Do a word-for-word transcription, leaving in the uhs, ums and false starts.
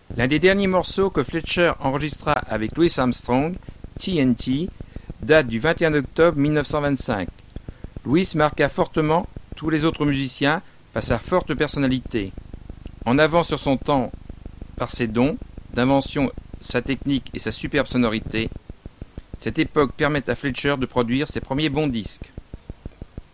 L'un des derniers morceaux que Fletcher enregistra avec Louis Armstrong, T N T, date du vingt et un octobre mille neuf cent vingt-cinq. Louis marqua fortement tous les autres musiciens par sa forte personnalité. En avant sur son temps par ses dons d'invention, sa technique et sa superbe sonorité, cette époque permet à Fletcher de produire ses premiers bons disques.